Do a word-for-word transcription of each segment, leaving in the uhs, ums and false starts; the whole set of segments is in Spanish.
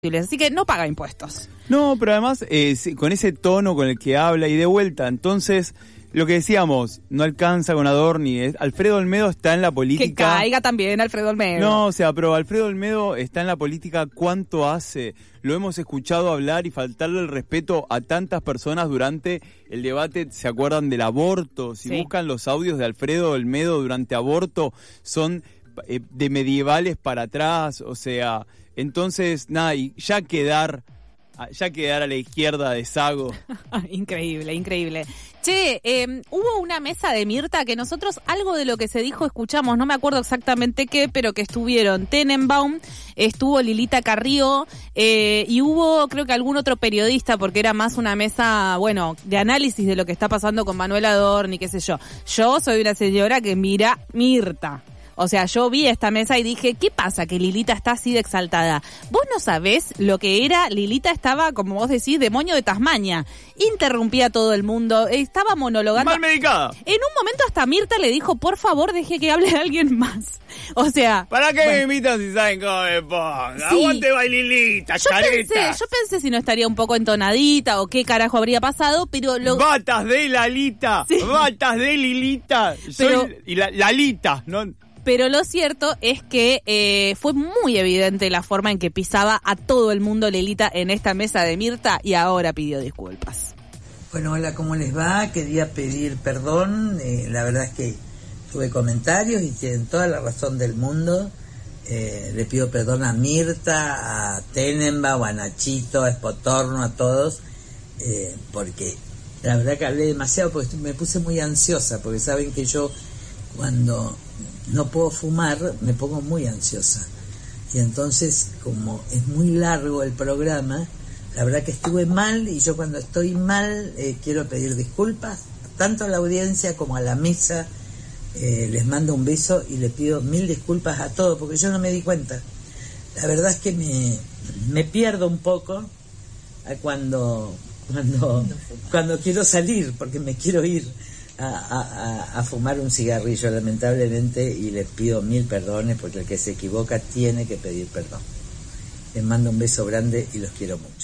Así que no paga impuestos. No, pero además, eh, con ese tono con el que habla y de vuelta, entonces, lo que decíamos, no alcanza con Adorni. Es, Alfredo Olmedo está en la política. Que caiga también Alfredo Olmedo. No, o sea, pero Alfredo Olmedo está en la política, ¿cuánto hace? Lo hemos escuchado hablar y faltarle el respeto a tantas personas durante el debate. ¿Se acuerdan del aborto? Si sí. buscan los audios de Alfredo Olmedo durante aborto, son eh, de medievales para atrás, o sea... Entonces, nada, y ya quedar, ya quedar a la izquierda de Sago. Increíble, increíble. Che, eh, hubo una mesa de Mirta que nosotros algo de lo que se dijo escuchamos, no me acuerdo exactamente qué, pero que estuvieron Tenenbaum, estuvo Lilita Carrió, eh, y hubo creo que algún otro periodista, porque era más una mesa, bueno, de análisis de lo que está pasando con Manuel Adorni, qué sé yo. Yo soy una señora que mira Mirta. O sea, yo vi esta mesa y dije, ¿qué pasa que Lilita está así de exaltada? Vos no sabés lo que era. Lilita estaba, como vos decís, demonio de Tasmania. Interrumpía a todo el mundo, estaba monologando. Mal medicada. En un momento hasta Mirta le dijo, por favor, deje que hable alguien más. O sea... ¿Para qué bueno, me invitan si saben cómo me pongo? Sí. Aguante Baililita, yo careta. Pensé, yo pensé si no estaría un poco entonadita o qué carajo habría pasado, pero... Lo... Batas de Lalita, sí. Batas de Lilita. Pero... Soy y la, Lalita, ¿no? Pero lo cierto es que eh, fue muy evidente la forma en que pisaba a todo el mundo Lilita en esta mesa de Mirta y ahora pidió disculpas. Bueno, hola, ¿cómo les va? Quería pedir perdón, eh, la verdad es que tuve comentarios y tienen toda la razón del mundo. Eh, le pido perdón a Mirta, a Tenenbaum, a Nachito, a Espotorno, a todos, eh, porque la verdad que hablé demasiado porque me puse muy ansiosa, porque saben que yo cuando... no puedo fumar, me pongo muy ansiosa. Y entonces, como es muy largo el programa, la verdad que estuve mal, y yo cuando estoy mal eh, quiero pedir disculpas, tanto a la audiencia como a la mesa. Eh, les mando un beso y les pido mil disculpas a todos, porque yo no me di cuenta. La verdad es que me, me pierdo un poco cuando, cuando, cuando quiero salir, porque me quiero ir A, a, a fumar un cigarrillo, lamentablemente, y les pido mil perdones, porque el que se equivoca tiene que pedir perdón. Les mando un beso grande y los quiero mucho.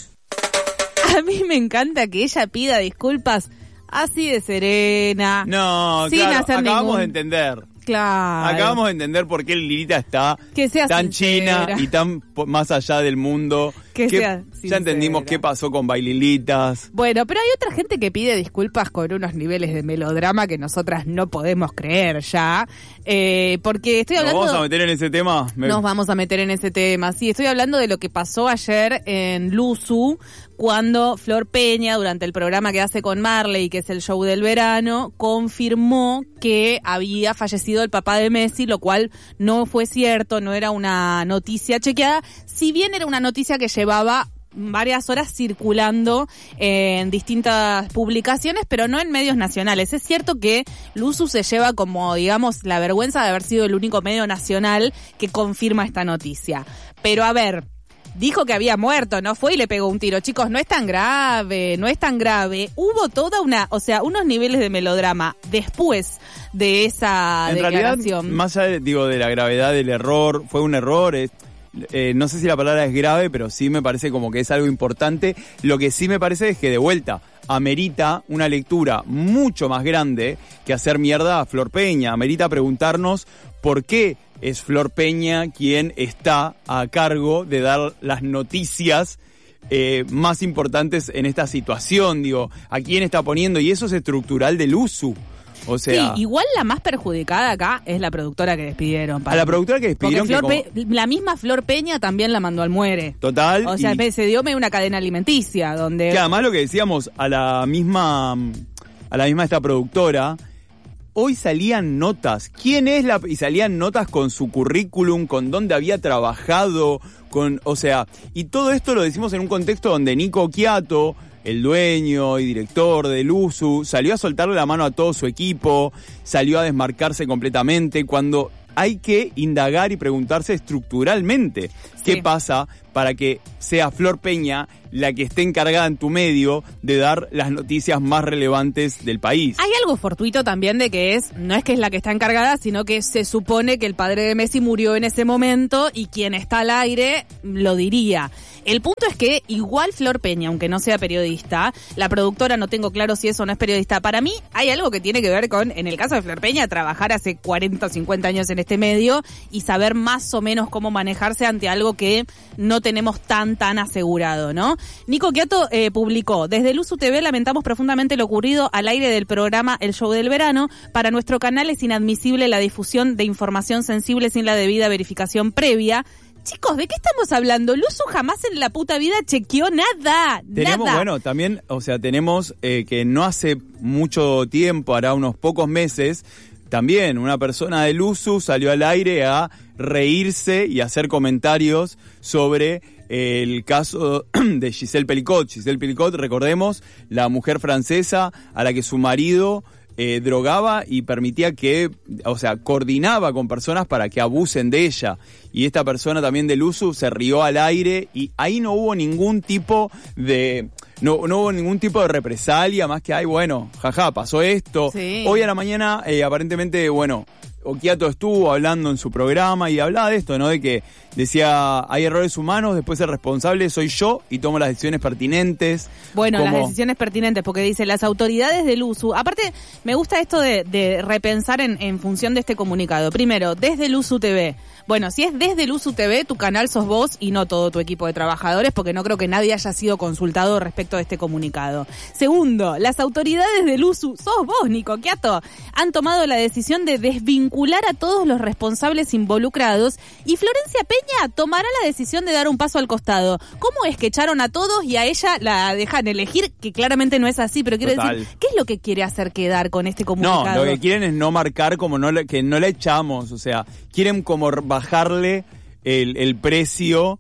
A mí me encanta que ella pida disculpas así de serena. No, sin claro, hacer acabamos ningún... de entender. Claro. Acabamos de entender por qué Lilita está tan sincera. china y tan más allá del mundo. Que que sea ya entendimos qué pasó con Baililitas. Bueno, pero hay otra gente que pide disculpas con unos niveles de melodrama que nosotras no podemos creer ya. Eh, porque estoy hablando... ¿Nos vamos a meter en ese tema? Me... Nos vamos a meter en ese tema. Sí, estoy hablando de lo que pasó ayer en Luzu, cuando Flor Peña, durante el programa que hace con Marley, que es el show del verano, confirmó que había fallecido el papá de Messi, lo cual no fue cierto, no era una noticia chequeada, si bien era una noticia que llevaba varias horas circulando en distintas publicaciones, pero no en medios nacionales. Es cierto que Luzu se lleva como, digamos, la vergüenza de haber sido el único medio nacional que confirma esta noticia. Pero a ver... dijo que había muerto, no fue y le pegó un tiro. Chicos, no es tan grave, no es tan grave. Hubo toda una, o sea, unos niveles de melodrama después de esa en declaración. Realidad, más allá, digo, de la gravedad del error, fue un error, eh, eh, no sé si la palabra es grave, pero sí me parece como que es algo importante. Lo que sí me parece es que de vuelta amerita una lectura mucho más grande que hacer mierda a Flor Peña. Amerita preguntarnos por qué es Flor Peña quien está a cargo de dar las noticias eh, más importantes en esta situación. Digo, ¿a quién está poniendo? Y eso es estructural del Luzu. O sea, sí, igual la más perjudicada acá es la productora que despidieron. A la productora que despidieron. Flor que Pe- como... La misma Flor Peña también la mandó al muere. Total. O sea, y... se dio medio una cadena alimenticia donde... Que además lo que decíamos, a la misma, a la misma esta productora... Hoy salían notas. ¿Quién es la...? Y salían notas con su currículum, con dónde había trabajado, con... O sea, y todo esto lo decimos en un contexto donde Nico Occhiato, el dueño y director de Luzu, salió a soltarle la mano a todo su equipo, salió a desmarcarse completamente, cuando hay que indagar y preguntarse estructuralmente qué sí. pasa para que sea Flor Peña la que esté encargada en tu medio de dar las noticias más relevantes del país. Hay algo fortuito también de que es, no es que es la que está encargada, sino que se supone que el padre de Messi murió en ese momento y quien está al aire lo diría. El punto es que igual Flor Peña, aunque no sea periodista, la productora, no tengo claro si eso no es periodista, para mí hay algo que tiene que ver con, en el caso de Flor Peña, trabajar hace cuarenta o cincuenta años en este medio y saber más o menos cómo manejarse ante algo que no tenemos tan tan asegurado, ¿no? Nico Quiato eh, publicó: desde Luzu T V lamentamos profundamente lo ocurrido al aire del programa El Show del Verano. Para nuestro canal es inadmisible la difusión de información sensible sin la debida verificación previa. Chicos, ¿de qué estamos hablando? Luzu jamás en la puta vida chequeó nada, tenemos, nada. Bueno, también, o sea, tenemos eh, que no hace mucho tiempo, hará unos pocos meses, también una persona de Luzu salió al aire a reírse y hacer comentarios sobre eh, el caso de Giselle Pelicot. Giselle Pelicot, recordemos, la mujer francesa a la que su marido eh, drogaba y permitía que, o sea, coordinaba con personas para que abusen de ella. Y esta persona también de Luzu se rió al aire y ahí no hubo ningún tipo de... No, no hubo ningún tipo de represalia, más que, ay, bueno, jaja, pasó esto. Sí. Hoy a la mañana, eh, aparentemente, bueno, Occhiato estuvo hablando en su programa y hablaba de esto, ¿no? De que decía, hay errores humanos, después el responsable soy yo y tomo las decisiones pertinentes. Bueno, como... las decisiones pertinentes, porque dice, las autoridades del Luzu, aparte, me gusta esto de, de repensar en, en función de este comunicado. Primero, desde Luzu T V. Bueno, si es desde Luzu T V, tu canal sos vos y no todo tu equipo de trabajadores, porque no creo que nadie haya sido consultado respecto a este comunicado. Segundo, las autoridades de Luzu, sos vos, Nico Quiato, han tomado la decisión de desvincular a todos los responsables involucrados y Florencia Peña tomará la decisión de dar un paso al costado. ¿Cómo es que echaron a todos y a ella la dejan elegir? Que claramente no es así, pero quiero Total. decir, ¿qué es lo que quiere hacer quedar con este comunicado? No, lo que quieren es no marcar como no le, que no la echamos, o sea, quieren como bajarle el, el precio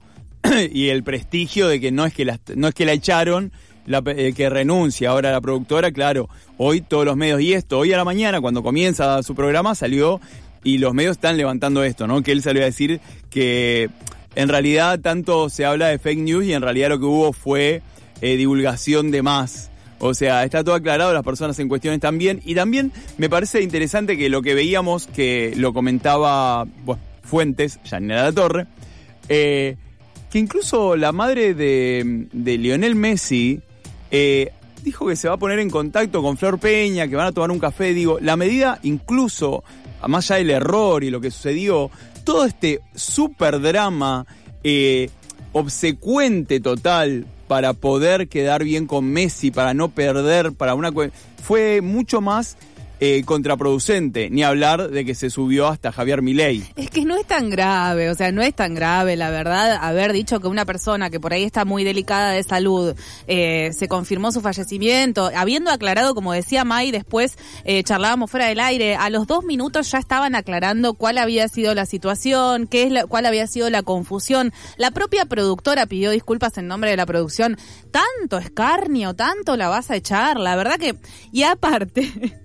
y el prestigio de que no es que la, no es que la echaron, la, eh, que renuncia. Ahora la productora, claro, hoy todos los medios, y esto, hoy a la mañana cuando comienza su programa salió y los medios están levantando esto, ¿no? Que él salió a decir que en realidad tanto se habla de fake news y en realidad lo que hubo fue eh, divulgación de más. O sea, está todo aclarado, las personas en cuestión están bien. Y también me parece interesante que lo que veíamos, que lo comentaba bueno, Fuentes, Janina La Torre, eh, que incluso la madre de, de Lionel Messi eh, dijo que se va a poner en contacto con Flor Peña, que van a tomar un café. Digo, la medida, incluso, más allá del error y lo que sucedió, todo este súper drama eh, obsecuente total para poder quedar bien con Messi, para no perder, para una fue mucho más eh, contraproducente, ni hablar de que se subió hasta Javier Milei. Es que no es tan grave, o sea, no es tan grave, la verdad, haber dicho que una persona que por ahí está muy delicada de salud, eh, se confirmó su fallecimiento, habiendo aclarado, como decía May, después eh, charlábamos fuera del aire, a los dos minutos ya estaban aclarando cuál había sido la situación, qué es la, cuál había sido la confusión. La propia productora pidió disculpas en nombre de la producción. Tanto escarnio, tanto la vas a echar, la verdad que... Y aparte...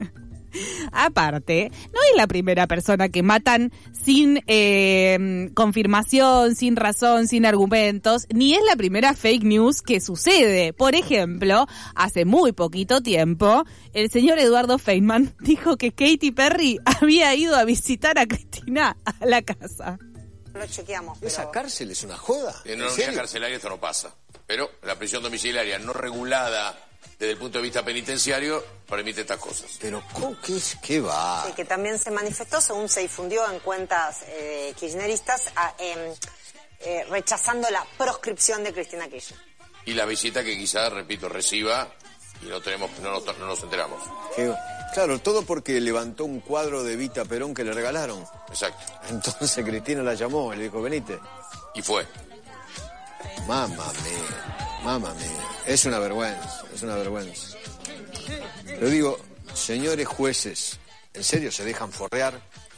Aparte, no es la primera persona que matan sin eh, confirmación, sin razón, sin argumentos, ni es la primera fake news que sucede. Por ejemplo, hace muy poquito tiempo, el señor Eduardo Feynman dijo que Katy Perry había ido a visitar a Cristina a la casa. Lo chequeamos. Pero... ¿Esa cárcel es una joda? En una unidad carcelaria esto no pasa. Pero la prisión domiciliaria no regulada desde el punto de vista penitenciario permite estas cosas. Pero ¿cómo que es? ¿Qué va? Sí, que también se manifestó, según se difundió en cuentas eh, kirchneristas, a, eh, eh, rechazando la proscripción de Cristina Kirchner. Y la visita que quizás, repito, reciba y no tenemos, no nos, no nos enteramos. ¿Qué? Claro, todo porque levantó un cuadro de Evita Perón que le regalaron. Exacto. Entonces Cristina la llamó y le dijo, venite. Y fue. Mamma mía, mamma mía. Es una vergüenza, es una vergüenza. Pero digo, señores jueces, ¿en serio se dejan forrear?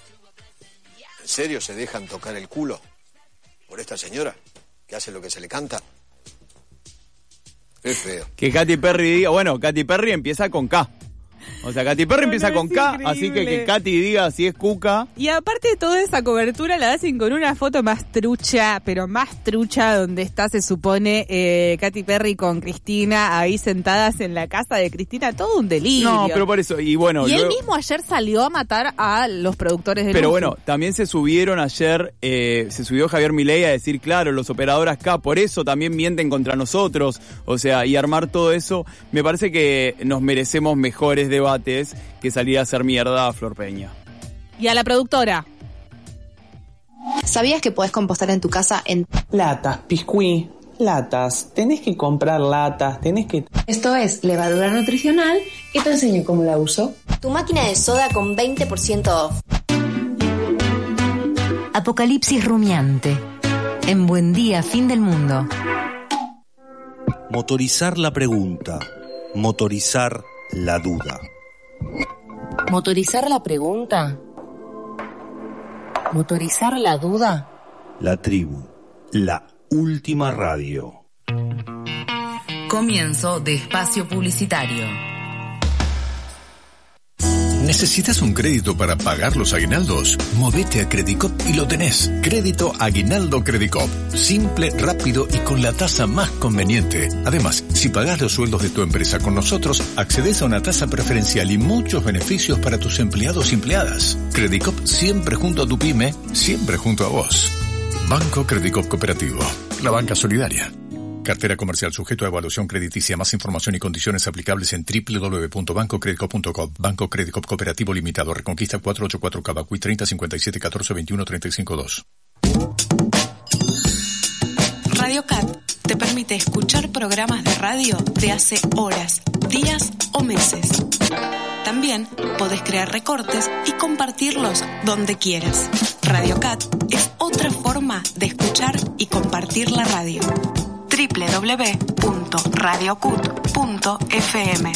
¿En serio se dejan tocar el culo por esta señora que hace lo que se le canta? Es feo. Que Katy Perry diga, bueno, Katy Perry empieza con K. O sea, Katy Perry No, empieza no, con es K, increíble. así que que Katy diga si es Cuca. Y aparte de toda esa cobertura la hacen con una foto más trucha, pero más trucha, donde está, se supone, eh, Katy Perry con Cristina ahí sentadas en la casa de Cristina, todo un delirio. No, pero por eso, y bueno. Y luego, él mismo ayer salió a matar a los productores de Pero Luzu. bueno, también se subieron ayer, eh, se subió Javier Milei a decir, claro, los operadores acá, por eso también mienten contra nosotros, o sea, y armar todo eso. Me parece que nos merecemos mejores debates que salir a hacer mierda a Flor Peña. Y a la productora. ¿Sabías que podés compostar en tu casa en Latas, piscuí, latas. Tenés que comprar latas, tenés que... Esto es levadura nutricional y te enseño cómo la uso. Tu máquina de soda con veinte por ciento off. Apocalipsis rumiante. En Buen Día, Fin del Mundo. Motorizar la pregunta. Motorizar la duda. ¿Motorizar la pregunta? ¿Motorizar la duda? La tribu. La última radio. Comienzo de espacio publicitario. ¿Necesitas un crédito para pagar los aguinaldos? Movete a Credicop y lo tenés. Crédito Aguinaldo Credicop. Simple, rápido y con la tasa más conveniente. Además, si pagás los sueldos de tu empresa con nosotros, accedes a una tasa preferencial y muchos beneficios para tus empleados y empleadas. Credicop siempre junto a tu pyme, siempre junto a vos. Banco Credicop Cooperativo. La banca solidaria. Cartera comercial sujeto a evaluación crediticia. Más información y condiciones aplicables en doble u doble u doble u punto banco credicop punto com. Banco Credicop Cooperativo Limitado. Reconquista cuatrocientos ochenta y cuatro Cavacuy treinta cincuenta y siete catorce veintiuno treinta y cinco dos. Radio Cat te permite escuchar programas de radio de hace horas, días o meses. También podés crear recortes y compartirlos donde quieras. Radio Cat es otra forma de escuchar y compartir la radio. doble u doble u doble u punto radio cut punto f m.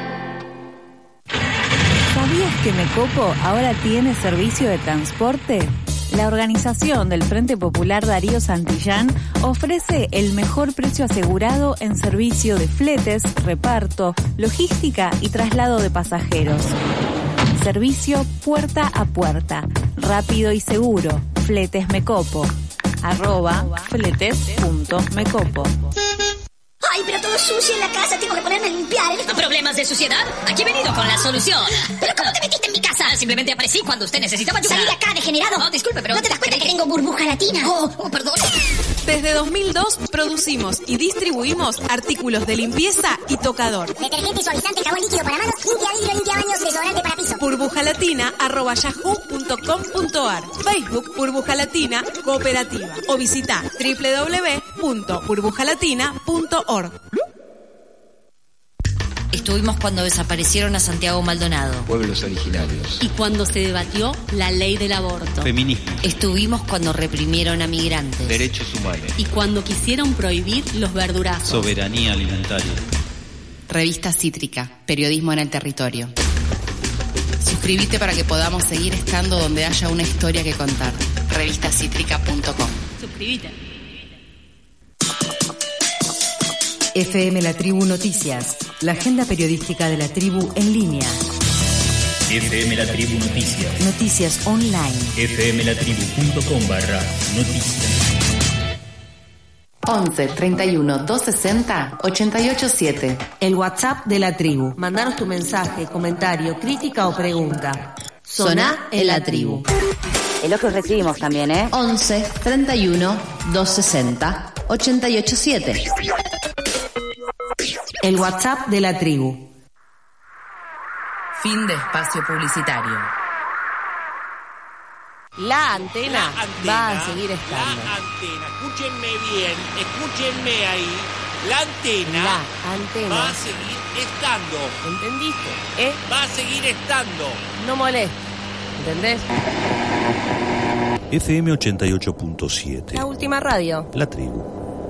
¿Sabías que Mecopo ahora tiene servicio de transporte? La organización del Frente Popular Darío Santillán ofrece el mejor precio asegurado en servicio de fletes, reparto, logística y traslado de pasajeros. Servicio puerta a puerta, rápido y seguro. Fletes Mecopo. Arroba fletes.mecopo. Ay, pero todo sucio en la casa, tengo que ponerme a limpiar. ¿Problemas de suciedad? Aquí he venido con la solución. ¿Pero cómo te metiste en mi casa? Simplemente aparecí cuando usted necesitaba ayuda. Salí de acá, degenerado. No, disculpe, pero... ¿No te das cuenta que tengo burbuja latina? Oh, oh, perdón. Desde dos mil dos producimos y distribuimos artículos de limpieza y tocador. Detergente, suavizante, jabón líquido para manos, limpia vidrio, limpia baños, desodorante para piso. Burbujalatina arroba yahoo punto com punto ar. Facebook Burbuja Latina Cooperativa. O visita doble u doble u doble u punto burbujalatina punto org. Estuvimos cuando desaparecieron a Santiago Maldonado. Pueblos originarios. Y cuando se debatió la ley del aborto. Feminismo. Estuvimos cuando reprimieron a migrantes. Derechos humanos. Y cuando quisieron prohibir los verdurazos. Soberanía alimentaria. Revista Cítrica, periodismo en el territorio. Suscríbete para que podamos seguir estando donde haya una historia que contar. revista cítrica punto com. Suscríbete. F M La Tribu Noticias, la agenda periodística de la tribu en línea. F M La Tribu Noticias. Noticias online. f m la tribu punto com barra noticias. once, treinta y uno, doscientos sesenta, ochenta y ocho siete. El WhatsApp de la tribu. Mandanos tu mensaje, comentario, crítica o pregunta. Soná en la tribu. Elogios recibimos también, ¿eh? once, treinta y uno, doscientos sesenta, ochenta y ocho siete. El WhatsApp de la tribu. Fin de espacio publicitario. La antena, la antena va a seguir estando. La antena, escúchenme bien, escúchenme ahí. La antena, la antena va a seguir estando. ¿Entendiste? ¿Eh? Va a seguir estando. No molestes. ¿Entendés? F M ochenta y ocho punto siete. La última radio. La tribu.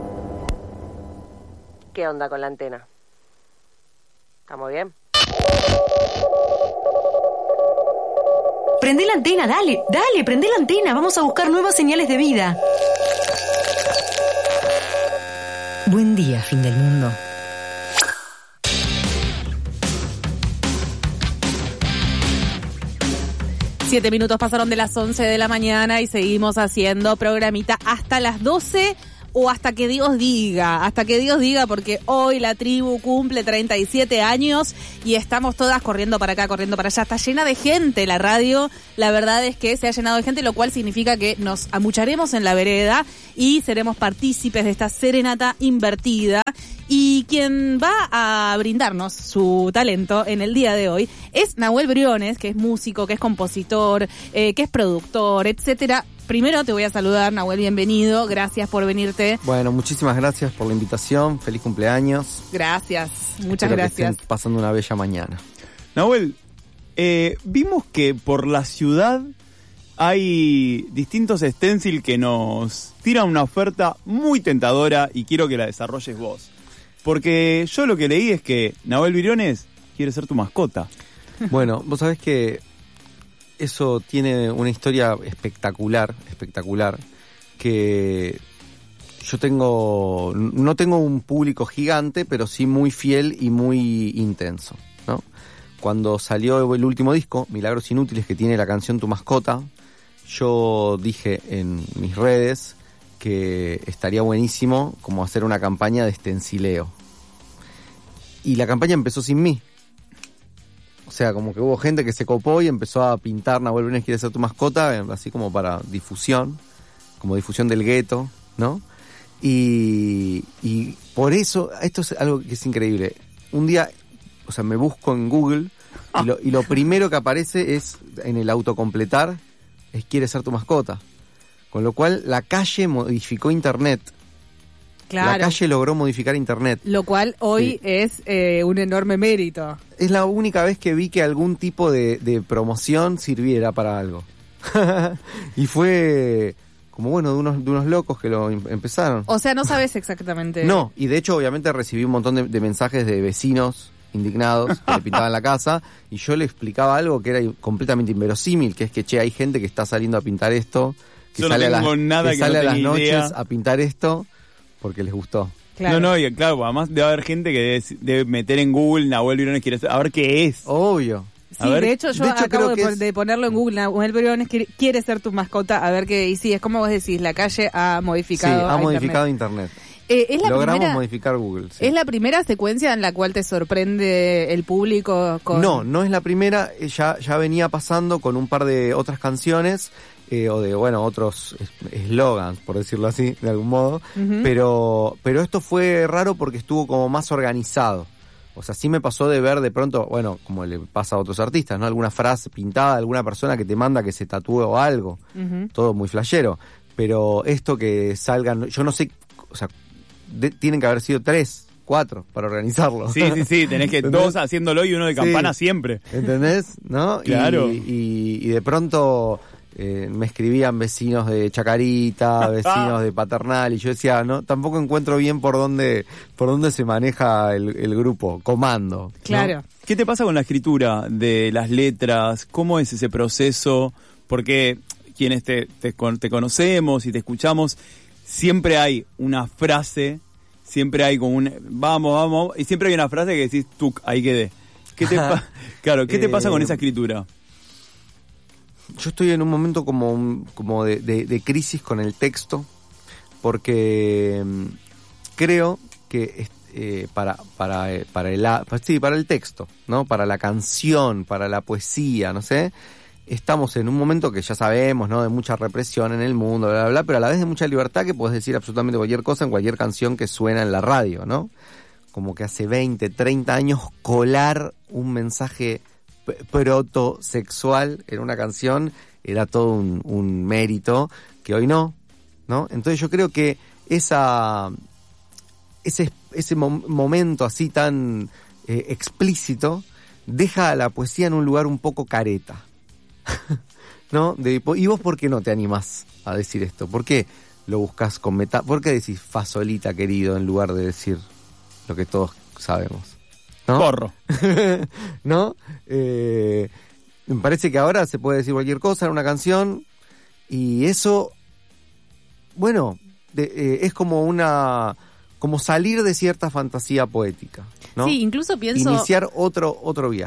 ¿Qué onda con la antena? ¿Estamos bien? Prende la antena, dale, dale, prende la antena. Vamos a buscar nuevas señales de vida. Buen día, fin del mundo. Siete minutos pasaron de las once de la mañana y seguimos haciendo programita hasta las doce o hasta que Dios diga, hasta que Dios diga, porque hoy la tribu cumple treinta y siete años y estamos todas corriendo para acá, corriendo para allá. Está llena de gente la radio, la verdad es que se ha llenado de gente, lo cual significa que nos amucharemos en la vereda y seremos partícipes de esta serenata invertida. Y quien va a brindarnos su talento en el día de hoy es Nahuel Briones, que es músico, que es compositor, eh, que es productor, etcétera. Primero te voy a saludar, Nahuel, bienvenido, gracias por venirte. Bueno, muchísimas gracias por la invitación, feliz cumpleaños. Gracias, muchas Espero gracias. Que estén pasando una bella mañana. Nahuel, eh, vimos que por la ciudad hay distintos stencil que nos tiran una oferta muy tentadora y quiero que la desarrolles vos. Porque yo lo que leí es que Nahuel Briones quiere ser tu mascota. Bueno, vos sabés que eso tiene una historia espectacular, espectacular, que yo tengo, no tengo un público gigante, pero sí muy fiel y muy intenso, ¿no? Cuando salió el último disco, Milagros Inútiles, que tiene la canción Tu Mascota, yo dije en mis redes que estaría buenísimo como hacer una campaña de estencileo. Y la campaña empezó sin mí. O sea, como que hubo gente que se copó y empezó a pintar Nahuel Briones quiere ser tu mascota, así como para difusión, como difusión del gueto, ¿no? Y, y por eso, esto es algo que es increíble. Un día, o sea, me busco en Google y lo, y lo primero que aparece es, en el autocompletar, es quiere ser tu mascota. Con lo cual, la calle modificó Internet. Claro. La calle logró modificar Internet. Lo cual hoy sí. es eh, un enorme mérito. Es la única vez que vi que algún tipo de, de promoción sirviera para algo. Y fue como, bueno, de unos, de unos locos que lo empezaron. O sea, no sabes exactamente. No, y de hecho, obviamente, recibí un montón de, de mensajes de vecinos indignados que le pintaban la casa y yo le explicaba algo que era completamente inverosímil, que es que, che, hay gente que está saliendo a pintar esto, que yo sale no tengo a las, nada que que sale no a las noches idea. a pintar esto porque les gustó. Claro. No, no, y claro, además debe haber gente que debe, debe meter en Google Nahuel Briones quiere ser, a ver qué es. Obvio. Sí, ver, de hecho yo de hecho, acabo de, es... de ponerlo en Google, Nahuel Briones quiere, quiere ser tu mascota, a ver qué, y sí, es como vos decís, la calle ha modificado Sí, ha a modificado Internet. Internet. Eh, ¿es la Logramos primera, modificar Google. Sí. ¿Es la primera secuencia en la cual te sorprende el público? Con... No, no es la primera, ya, ya venía pasando con un par de otras canciones, eh, o de, bueno, otros eslogans, por decirlo así, de algún modo, uh-huh. pero, pero esto fue raro porque estuvo como más organizado. O sea, sí me pasó de ver de pronto, bueno, como le pasa a otros artistas, ¿no? Alguna frase pintada de alguna persona que te manda que se tatúe o algo. Uh-huh. Todo muy flashero. Pero esto que salgan, yo no sé, o sea, de, tienen que haber sido tres, cuatro para organizarlo. Sí, sí, sí, tenés que dos haciéndolo y uno de campana sí, siempre. ¿Entendés? ¿No? Claro. Y, y, y de pronto eh, me escribían vecinos de Chacarita, vecinos de Paternal, y yo decía, no, tampoco encuentro bien por dónde, por dónde se maneja el, el grupo, comando. Claro. ¿no? ¿Qué te pasa con la escritura de las letras? ¿Cómo es ese proceso? Porque quienes te, te, te conocemos y te escuchamos, siempre hay una frase, siempre hay como un vamos, vamos, y siempre hay una frase que decís, tuc, ahí quedé. ¿Qué te pa- claro, ¿qué te pasa con esa escritura? Yo estoy en un momento como, un, como de, de, de crisis con el texto, porque um, creo que eh, para, para, eh, para, el, sí, para el texto, ¿no? Para la canción, para la poesía, no sé, estamos en un momento que ya sabemos, ¿no? De mucha represión en el mundo, bla, bla, bla, pero a la vez de mucha libertad que puedes decir absolutamente cualquier cosa en cualquier canción que suena en la radio, ¿no? Como que hace veinte, treinta años colar un mensaje proto-sexual en una canción era todo un, un mérito que hoy no, ¿no? Entonces yo creo que esa ese, ese mom- momento así tan eh, explícito deja a la poesía en un lugar un poco careta. ¿No? De, ¿y vos por qué no te animás a decir esto? ¿Por qué lo buscas con meta? ¿Por qué decís fasolita querido en lugar de decir lo que todos sabemos? ¿No? Porro. ¿No? Eh, me parece que ahora se puede decir cualquier cosa en una canción y eso, bueno, de, eh, es como una, como salir de cierta fantasía poética, ¿no? Sí, incluso pienso... Iniciar otro, otro viaje.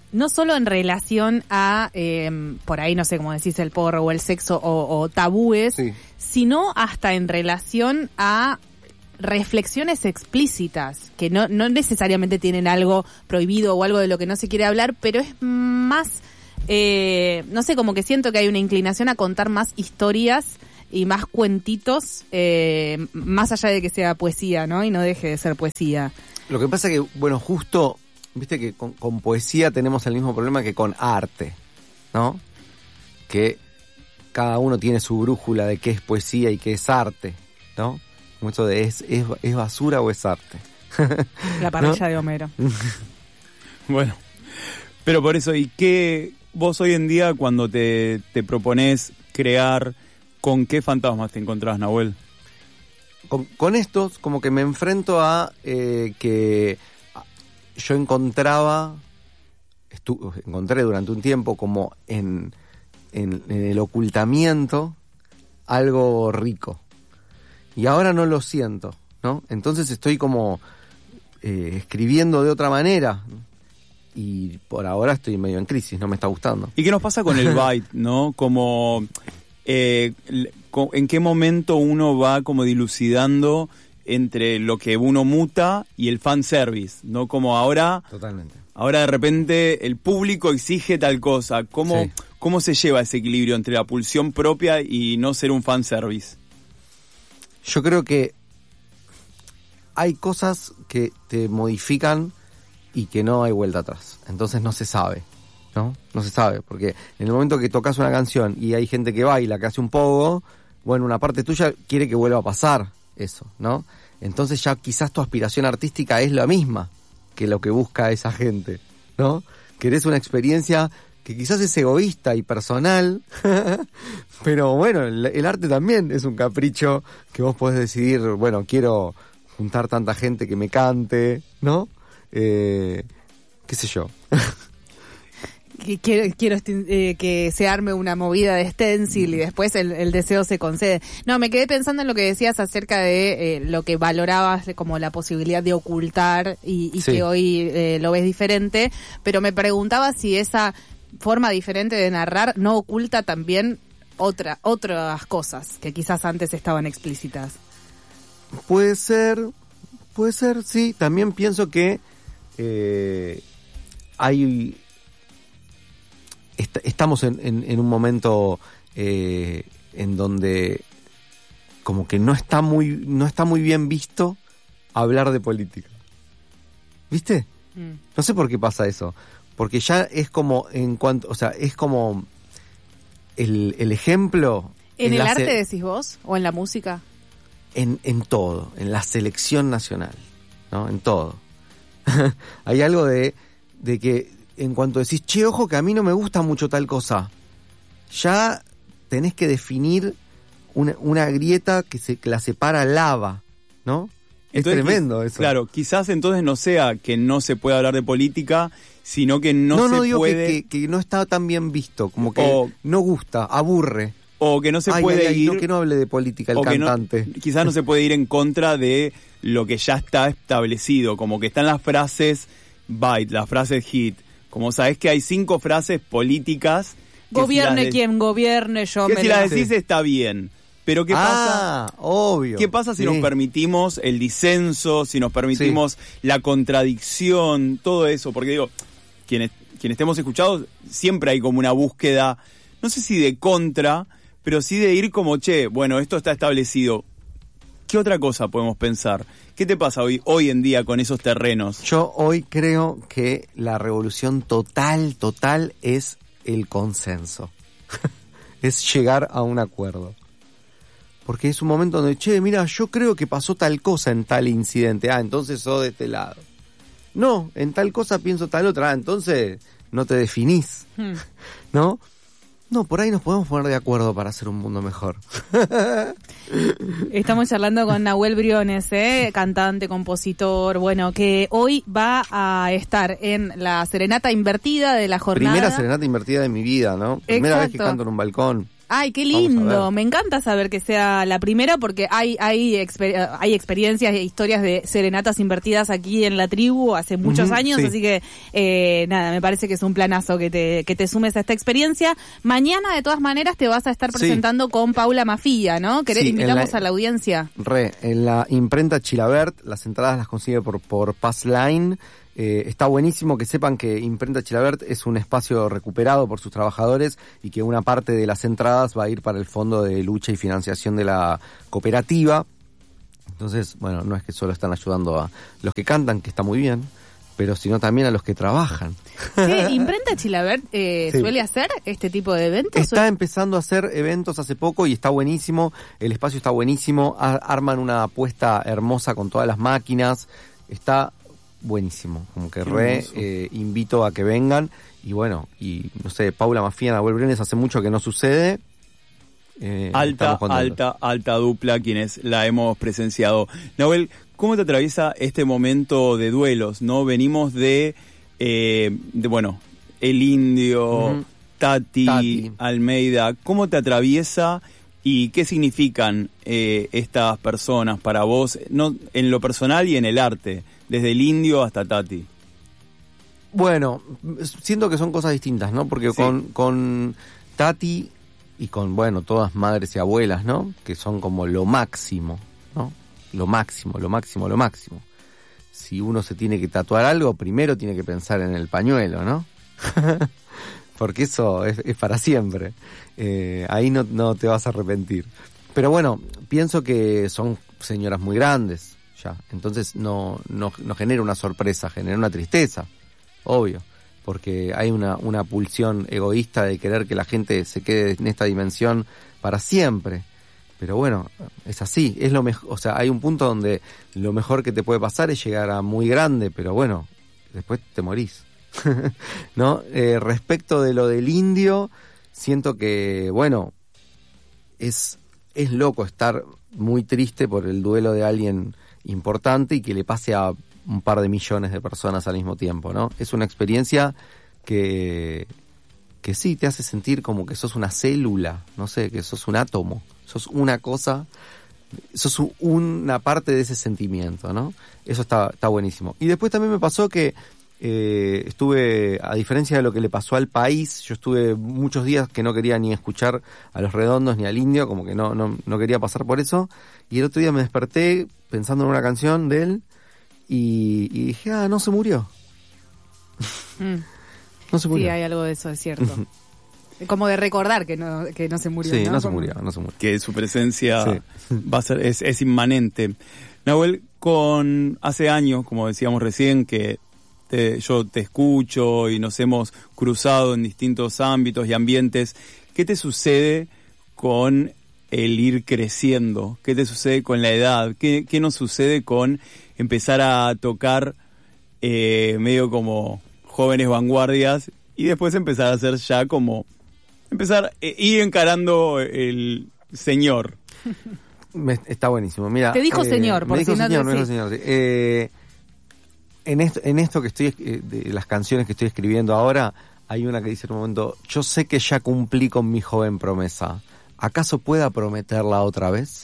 no solo en relación a, eh, por ahí no sé cómo decís, el porro o el sexo o, o tabúes, sí. sino hasta en relación a reflexiones explícitas, que no, no necesariamente tienen algo prohibido o algo de lo que no se quiere hablar, pero es más, eh, no sé, como que siento que hay una inclinación a contar más historias y más cuentitos, eh, más allá de que sea poesía, ¿no? Y no deje de ser poesía. Lo que pasa que, bueno, justo, viste que con, con poesía tenemos el mismo problema que con arte, ¿no? Que cada uno tiene su brújula de qué es poesía y qué es arte, ¿no? Mucho de es, es, es basura o es arte. La parrilla, ¿no?, de Homero. Bueno, pero por eso, ¿y qué vos hoy en día cuando te, te propones crear, con qué fantasmas te encontrás, Nahuel? Con, con estos, como que me enfrento a eh, que yo encontraba, estu, encontré durante un tiempo como en, en, en el ocultamiento algo rico. Y ahora no lo siento, ¿no? Entonces estoy como eh, escribiendo de otra manera. Y por ahora estoy medio en crisis, no me está gustando. ¿Y qué nos pasa con el byte, no? Como, eh, ¿en qué momento uno va como dilucidando entre lo que uno muta y el fanservice, ¿no? Como ahora... Totalmente. Ahora de repente el público exige tal cosa. ¿Cómo, sí. ¿Cómo se lleva ese equilibrio entre la pulsión propia y no ser un fanservice? Yo creo que hay cosas que te modifican y que no hay vuelta atrás. Entonces no se sabe, ¿no? No se sabe, porque en el momento que tocas una canción y hay gente que baila, que hace un pogo, bueno, una parte tuya quiere que vuelva a pasar eso, ¿no? Entonces ya quizás tu aspiración artística es la misma que lo que busca esa gente, ¿no? Querés una experiencia que quizás es egoísta y personal, pero bueno, el, el arte también es un capricho que vos podés decidir, bueno, quiero juntar tanta gente que me cante, ¿no? Eh, qué sé yo. Quiero, quiero eh, que se arme una movida de stencil y después el, el deseo se concede. No, me quedé pensando en lo que decías acerca de eh, lo que valorabas como la posibilidad de ocultar y, y sí. que hoy eh, lo ves diferente, pero me preguntaba si esa forma diferente de narrar no oculta también otra, otras cosas que quizás antes estaban explícitas. Puede ser, puede ser, sí. También pienso que eh, hay... Est- estamos en, en, en un momento eh, en donde como que no está muy, no está muy bien visto hablar de política. ¿Viste? Mm. No sé por qué pasa eso. Porque ya es como en cuanto, o sea, es como el, el ejemplo. ¿En el arte se- decís vos? ¿O en la música? En, en todo, en la selección nacional, ¿no? En todo. Hay algo de, de que en cuanto decís, che, ojo que a mí no me gusta mucho tal cosa, ya tenés que definir una, una grieta que, se, que la separa lava, ¿no? Entonces, es tremendo eso. Claro, quizás entonces no sea que no se puede hablar de política, sino que no, no, se no digo puede... que, que, que no está tan bien visto, como que o, no gusta, aburre. O que no se ay, puede ay, ay, ir... No, que no hable de política el cantante. No, quizás no se puede ir en contra de lo que ya está establecido, como que están las frases byte, las frases hit. Como sabés que hay cinco frases políticas... Gobierne si de... quien gobierne, yo que me si la... las decís está bien. Pero ¿qué ah, pasa? Obvio. ¿Qué pasa si sí. nos permitimos el disenso, si nos permitimos sí. la contradicción, todo eso? Porque digo, quienes, quienes estemos escuchados, siempre hay como una búsqueda, no sé si de contra, pero sí de ir como, che, bueno, esto está establecido. ¿Qué otra cosa podemos pensar? ¿Qué te pasa hoy, hoy en día con esos terrenos? Yo hoy creo que la revolución total, total es el consenso. Es llegar a un acuerdo. Porque es un momento donde, che, mira, yo creo que pasó tal cosa en tal incidente. Ah, entonces sos de este lado. No, en tal cosa pienso tal otra. Ah, entonces no te definís. Hmm. ¿No? No, por ahí nos podemos poner de acuerdo para hacer un mundo mejor. Estamos charlando con Nahuel Briones, ¿eh? Cantante, compositor, bueno, que hoy va a estar en la serenata invertida de la jornada. Primera serenata invertida de mi vida, ¿no? Primera Exacto. vez que canto en un balcón. Ay, qué Vamos a lindo. ver. Me encanta saber que sea la primera porque hay hay exper- hay experiencias e historias de serenatas invertidas aquí en la tribu hace muchos Ujú, años, sí. así que eh, nada, me parece que es un planazo que te que te sumes a esta experiencia. Mañana, de todas maneras, te vas a estar Sí. presentando con Paula Mafia, ¿no? ¿Querés- Sí, en invitamos la- a la audiencia. Re, en la imprenta Chilabert, las entradas las consigue por, por Passline. Eh, está buenísimo que sepan que Imprenta Chilabert es un espacio recuperado por sus trabajadores y que una parte de las entradas va a ir para el Fondo de Lucha y Financiación de la Cooperativa. Entonces, bueno, no es que solo están ayudando a los que cantan, que está muy bien, pero sino también a los que trabajan. ¿Qué imprenta Chilabert eh, Sí. suele hacer este tipo de eventos? Está empezando a hacer eventos hace poco y está buenísimo, el espacio está buenísimo, a- arman una apuesta hermosa con todas las máquinas, está buenísimo, como que Qué re hermoso. eh, invito a que vengan y bueno, y no sé, Paula Mafia, Nahuel Briones hace mucho que no sucede. Eh, Alta, estamos contentos. alta, alta dupla quienes la hemos presenciado. Nahuel, ¿cómo te atraviesa este momento de duelos? ¿No? Venimos de, eh, de bueno, El Indio, Ujú. Tati, Tati. Almeida. ¿Cómo te atraviesa y qué significan eh, estas personas para vos, no en lo personal y en el arte, desde El Indio hasta Tati? Bueno, siento que son cosas distintas, ¿no? Porque Sí. con, con Tati y con, bueno, todas madres y abuelas, ¿no? Que son como lo máximo, ¿no? Lo máximo, lo máximo, lo máximo. Si uno se tiene que tatuar algo, primero tiene que pensar en el pañuelo, ¿no? Porque eso es, es para siempre. Eh, ahí no, no te vas a arrepentir. Pero bueno, pienso que son señoras muy grandes ya. Entonces no, no, no genera una sorpresa, genera una tristeza, obvio. Porque hay una, una pulsión egoísta de querer que la gente se quede en esta dimensión para siempre. Pero bueno, es así, es lo mejor, o sea, hay un punto donde lo mejor que te puede pasar es llegar a muy grande, pero bueno, después te morís. ¿No? Eh, respecto de lo del Indio, siento que, bueno, es, es loco estar muy triste por el duelo de alguien importante y que le pase a un par de millones de personas al mismo tiempo, ¿no? Es una experiencia que, que sí te hace sentir como que sos una célula, no sé, que sos un átomo, sos una cosa, sos una parte de ese sentimiento, ¿no? Eso está, está buenísimo. Y después también me pasó que eh, estuve, a diferencia de lo que le pasó al país, yo estuve muchos días que no quería ni escuchar a Los Redondos ni al Indio, como que no, no, no quería pasar por eso, y el otro día me desperté pensando en una canción de él, y, y dije, ah, no se murió. Mm. No se murió. Sí, hay algo de eso, es cierto. Como de recordar que no, que no se murió. Sí, ¿no? no se Como- murió, no se murió. Que su presencia Sí. va a ser, es, es inmanente. Nahuel, con hace años, como decíamos recién, que te- yo te escucho y nos hemos cruzado en distintos ámbitos y ambientes, ¿qué te sucede con el ir creciendo? ¿Qué te sucede con la edad? ¿Qué, qué nos sucede con empezar a tocar eh, medio como jóvenes vanguardias y después empezar a hacer ya como empezar eh, ir encarando el señor? Me- está buenísimo. Mira, Te dijo señor, por me dijo si no te señor, me dijo decís. señor. sí. Eh, en esto, en esto que estoy, eh, de las canciones que estoy escribiendo ahora, hay una que dice en un momento: yo sé que ya cumplí con mi joven promesa. ¿Acaso pueda prometerla otra vez?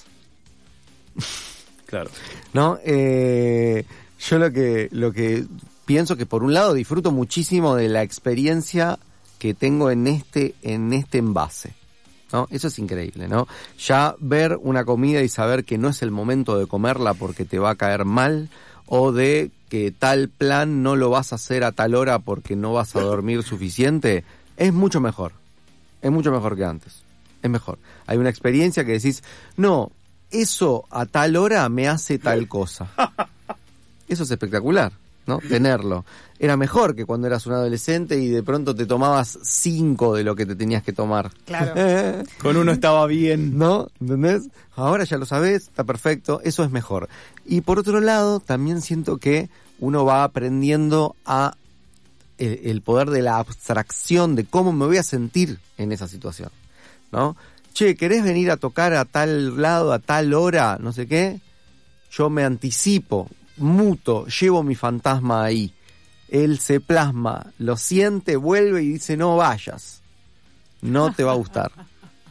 Claro. ¿No? Eh, yo lo que, lo que pienso que por un lado disfruto muchísimo de la experiencia que tengo en este, en este envase, ¿no? Eso es increíble, ¿no? Ya ver una comida y saber que no es el momento de comerla porque te va a caer mal, o de que tal plan no lo vas a hacer a tal hora porque no vas a dormir suficiente, es mucho mejor. Es mucho mejor que antes. Es mejor. Hay una experiencia que decís, no, eso a tal hora me hace tal cosa. Eso es espectacular, ¿no? Tenerlo. Era mejor que cuando eras un adolescente y de pronto te tomabas cinco de lo que te tenías que tomar. Claro. Con uno estaba bien. ¿No? ¿Entendés? Ahora ya lo sabés, está perfecto, eso es mejor. Y por otro lado, también siento que uno va aprendiendo a el, el poder de la abstracción de cómo me voy a sentir en esa situación, ¿no? Che, ¿querés venir a tocar a tal lado, a tal hora, no sé qué? Yo me anticipo, muto, llevo mi fantasma ahí. Él se plasma, lo siente, vuelve y dice, no vayas. No te va a gustar.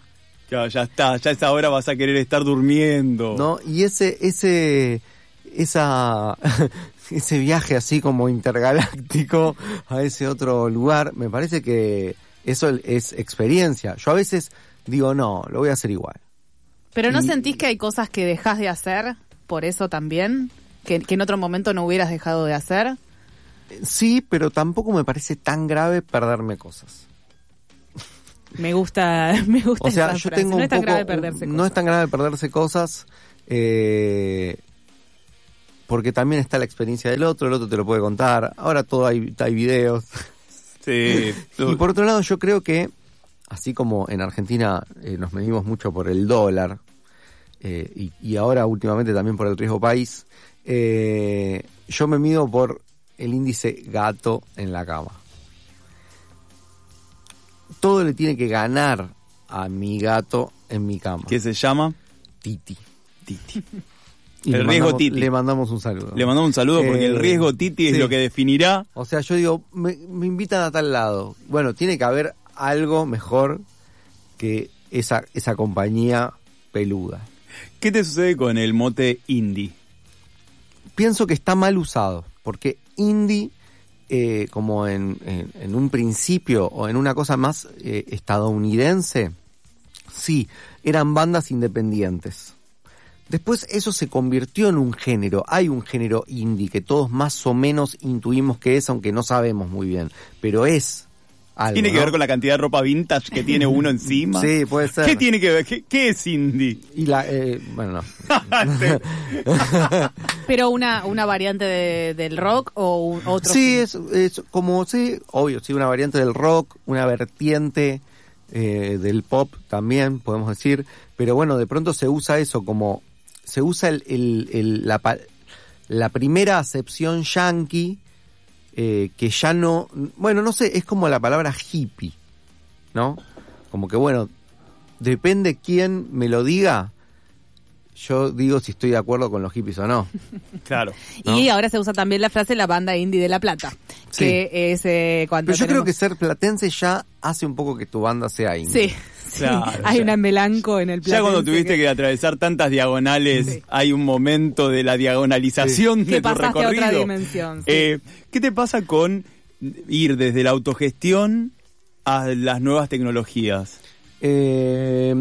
Claro, ya está, ya a esa hora vas a querer estar durmiendo. ¿No? Y ese, ese, esa, ese viaje así como intergaláctico a ese otro lugar, me parece que eso es experiencia. Yo a veces digo, no, lo voy a hacer igual. ¿Pero no Y- sentís que hay cosas que dejás de hacer por eso también? ¿Que, que en otro momento no hubieras dejado de hacer? Sí, pero tampoco me parece tan grave perderme cosas. Me gusta, me gusta O sea, esa yo frase. tengo No un es tan poco, grave perderse no cosas. es tan grave perderse cosas, eh, porque también está la experiencia del otro, el otro te lo puede contar. Ahora todo hay, hay videos. Sí. Y por otro lado, yo creo que, así como en Argentina eh, nos medimos mucho por el dólar, eh, y, y ahora últimamente también por el riesgo país, eh, yo me mido por el índice gato en la cama. Todo le tiene que ganar a mi gato en mi cama. ¿Qué se llama? Titi. Titi. Y El le riesgo mandamos- Titi. Le mandamos un saludo. Le mandamos un saludo porque Eh, el riesgo Titi es sí. lo que definirá. O sea, yo digo, me, me invitan a tal lado. Bueno, tiene que haber algo mejor que esa, esa compañía peluda. ¿Qué te sucede con el mote indie? Pienso que está mal usado, porque indie, eh, como en, en, en un principio o en una cosa más eh, estadounidense, sí, eran bandas independientes. Después eso se convirtió en un género. Hay un género indie que todos más o menos intuimos que es, aunque no sabemos muy bien, pero es algo, ¿Tiene que ¿no? ver con la cantidad de ropa vintage que tiene uno encima? Sí, puede ser. ¿Qué tiene que ver? ¿Qué, qué es indie? Y la, eh, bueno, no. ¿Pero una, una variante de- del rock o un- otro? Sí, es, es como, sí, obvio, sí, una variante del rock, una vertiente eh, del pop también, podemos decir, pero bueno, de pronto se usa eso como, se usa el, el, el- la, pa- la primera acepción yankee, eh, que ya no, bueno, no sé, es como la palabra hippie, ¿no? Como que bueno, depende quién me lo diga, yo digo si estoy de acuerdo con los hippies o no. Claro. Y ahora se usa también la frase la banda indie de La Plata, Sí. que es eh, cuando Pero yo creo tenemos- que ser platense ya hace un poco que tu banda sea indie. Sí, sí. Claro, hay ya. una melanco en el Ya cuando platense tuviste que atravesar tantas diagonales, hay un momento de la diagonalización Sí. de Que tu pasaste a recorrido. otra dimensión, sí. Eh, ¿Qué te pasa con ir desde la autogestión a las nuevas tecnologías? Eh,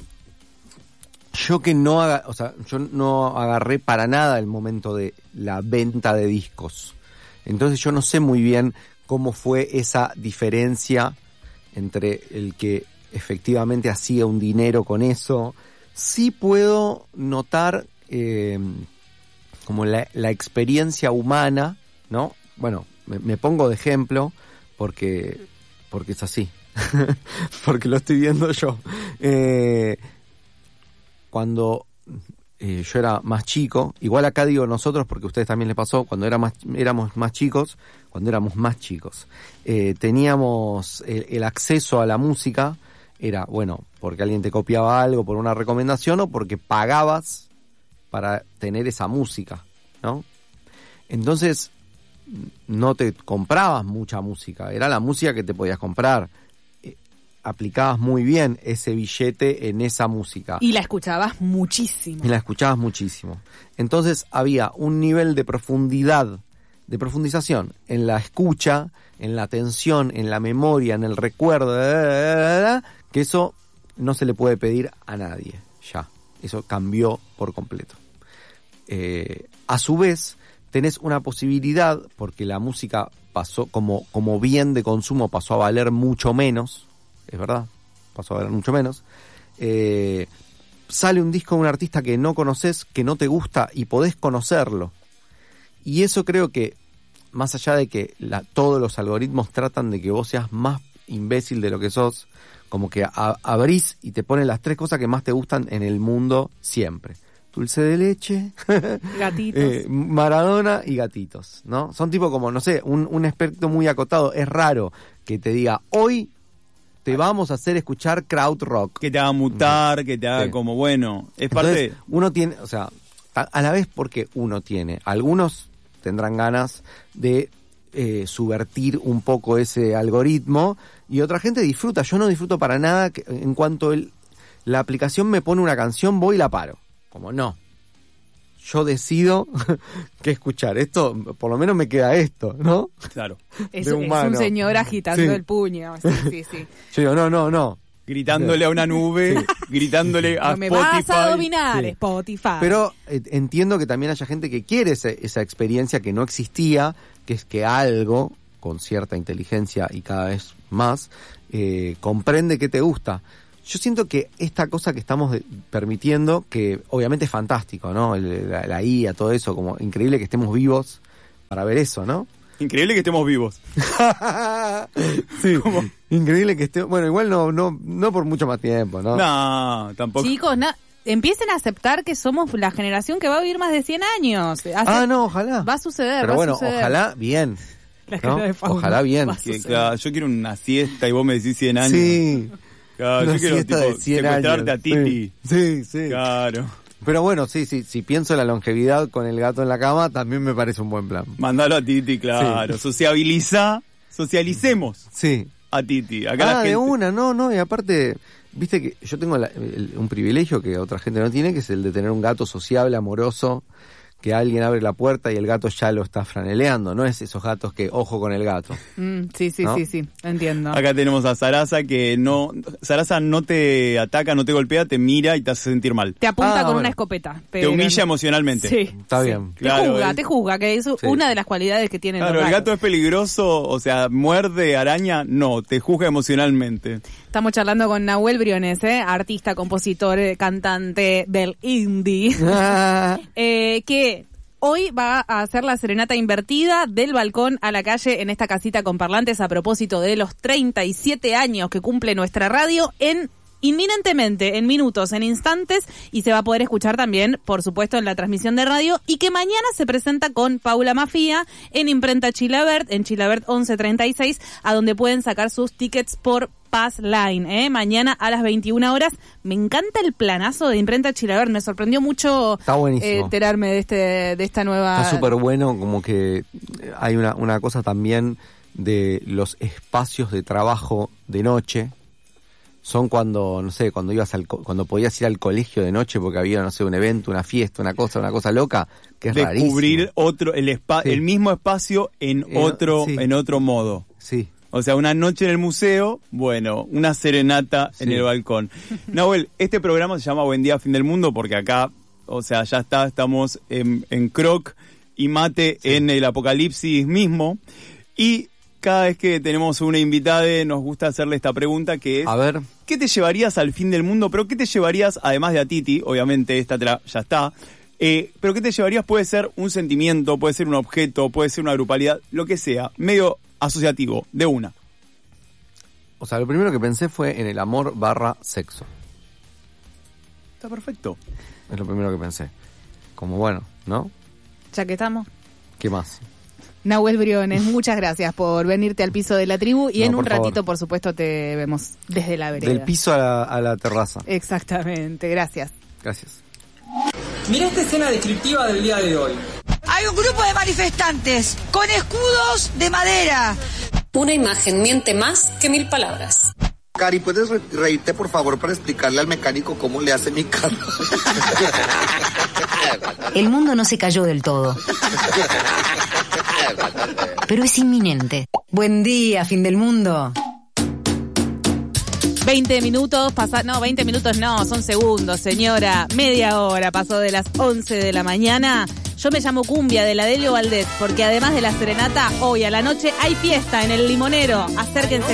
yo que no haga, o sea, yo no agarré para nada el momento de la venta de discos. Entonces yo no sé muy bien cómo fue esa diferencia entre el que efectivamente hacía un dinero con eso. Sí puedo notar eh, como la, la experiencia humana, ¿no? Bueno, me, me pongo de ejemplo porque, porque es así. Porque lo estoy viendo yo. Eh, cuando eh, yo era más chico, igual acá digo nosotros porque a ustedes también les pasó, cuando era más, éramos más chicos, cuando éramos más chicos, eh, teníamos el, el acceso a la música, era, bueno, porque alguien te copiaba algo por una recomendación o porque pagabas para tener esa música, ¿no? Entonces, no te comprabas mucha música, era la música que te podías comprar. Eh, aplicabas muy bien ese billete en esa música. Y la escuchabas muchísimo. Y la escuchabas muchísimo. Entonces había un nivel de profundidad, de profundización en la escucha, en la atención, en la memoria, en el recuerdo, que eso no se le puede pedir a nadie, ya. Eso cambió por completo. Eh, a su vez, tenés una posibilidad, porque la música pasó como, como bien de consumo, pasó a valer mucho menos, es verdad, pasó a valer mucho menos. Eh, sale un disco de un artista que no conoces, que no te gusta y podés conocerlo. Y eso creo que, más allá de que la, todos los algoritmos tratan de que vos seas más imbécil de lo que sos, como que a, abrís y te ponen las tres cosas que más te gustan en el mundo siempre. Dulce de leche, Gatitos. eh, Maradona y gatitos, ¿no? Son tipo como, no sé, un, un aspecto muy acotado. Es raro que te diga, hoy te vamos a hacer escuchar crowd rock. Que te haga mutar, que te haga Sí. como, bueno, es parte... Entonces, uno tiene, o sea, a, a la vez porque uno tiene, algunos tendrán ganas de eh, subvertir un poco ese algoritmo y otra gente disfruta. Yo no disfruto para nada que, en cuanto el la aplicación me pone una canción, voy y la paro. Como no. Yo decido qué escuchar. Esto, por lo menos me queda esto, ¿no? Claro. Es, es un señor agitando sí. el puño. Sí, sí, sí. Yo digo, no, no, no. Gritándole a una nube, sí. gritándole a no Spotify. Me vas a dominar, sí. Spotify. Pero eh, entiendo que también haya gente que quiere ese, esa experiencia que no existía, que es que algo, con cierta inteligencia y cada vez más, eh, comprende qué te gusta. Yo siento que esta cosa que estamos de, permitiendo, que obviamente es fantástico, ¿no? El, la, la I A, todo eso, como increíble que estemos vivos para ver eso, ¿no? Increíble que estemos vivos. Sí, como... increíble que estemos... Bueno, igual no, no, no por mucho más tiempo, ¿no? No, tampoco. Chicos, na... empiecen a aceptar que somos la generación que va a vivir más de cien años. Hace... Ah, no, ojalá. Va a suceder, Pero va bueno, a suceder. ojalá bien. ¿No? Ojalá bien. Que, claro, yo quiero una siesta y vos me decís cien años. Sí. Claro, una yo quiero siesta tipo, de cien secuestrarte años. a Titi. Sí, sí. Claro. Pero bueno, sí, sí, si pienso en la longevidad con el gato en la cama, también me parece un buen plan. Mandalo a Titi, claro. Sí. Sociabiliza, socialicemos. Sí. A Titi. Acá ah, la gente... de una, no, no, y aparte, viste que yo tengo la, el, un privilegio que otra gente no tiene, que es el de tener un gato sociable, amoroso, que alguien abre la puerta y el gato ya lo está franeleando, no es esos gatos que ojo con el gato. Mm, sí, sí, ¿no? sí, sí, entiendo. Acá tenemos a Sarasa que no, Sarasa no te ataca, no te golpea, te mira y te hace sentir mal. Te apunta ah, con bueno. una escopeta. Pero... Te humilla emocionalmente. Sí. Está bien. Te claro, juzga, es... te juzga, que es sí. una de las cualidades que tiene claro, los gatos. el gato es peligroso, o sea, muerde, araña, no, te juzga emocionalmente. Estamos charlando con Nahuel Briones, ¿eh? Artista, compositor, cantante del indie, eh, que... hoy va a hacer la serenata invertida del balcón a la calle en esta casita con parlantes a propósito de los treinta y siete años que cumple nuestra radio en inminentemente, en minutos, en instantes, y se va a poder escuchar también, por supuesto, en la transmisión de radio, y que mañana se presenta con Paula Mafía en Imprenta Chilabert, en Chilabert once treinta y seis, a donde pueden sacar sus tickets por Pass Line, ¿eh? Mañana a las veintiuna horas. Me encanta el planazo de Imprenta Chilabert, me sorprendió mucho eh, enterarme de este de esta nueva... Está súper bueno, como que hay una, una cosa también de los espacios de trabajo de noche. Son cuando, no sé, cuando ibas al cuando podías ir al colegio de noche porque había, no sé, un evento, una fiesta, una cosa, una cosa loca, que es rarísimo. Descubrir otro, el spa, sí. el mismo espacio en eh, otro, sí. en otro modo. Sí. O sea, una noche en el museo, bueno, una serenata sí. en el balcón. Nahuel, este programa se llama Buen Día, Fin del Mundo, porque acá, o sea, ya está, estamos en, en Croc y Mate sí. en el apocalipsis mismo. Y cada vez que tenemos una invitada nos gusta hacerle esta pregunta que es... A ver. ¿Qué te llevarías al fin del mundo? Pero ¿qué te llevarías, además de a Titi? Obviamente, esta tra- ya está. Eh, pero ¿qué te llevarías? Puede ser un sentimiento, puede ser un objeto, puede ser una grupalidad, lo que sea. Medio asociativo, de una. O sea, lo primero que pensé fue en el amor barra sexo. Está perfecto. Es lo primero que pensé. Como bueno, ¿no? Ya que estamos. ¿Qué más? Nahuel Briones, muchas gracias por venirte al piso de la tribu y no, en un ratito, favor. por supuesto, te vemos desde la vereda. Del piso a la, a la terraza. Exactamente, gracias. Gracias. Mirá esta escena descriptiva del día de hoy. Hay un grupo de manifestantes con escudos de madera. Una imagen miente más que mil palabras. Cari, ¿puedes re- reírte por favor para explicarle al mecánico cómo le hace mi carro? El mundo no se cayó del todo, pero es inminente. Buen día, fin del mundo. veinte minutos, pasa, no, veinte minutos no, son segundos, señora. Media hora pasó de las once de la mañana. Yo me llamo Cumbia de la Delio Valdés, porque además de la serenata, hoy a la noche hay fiesta en el Limonero. Acérquense.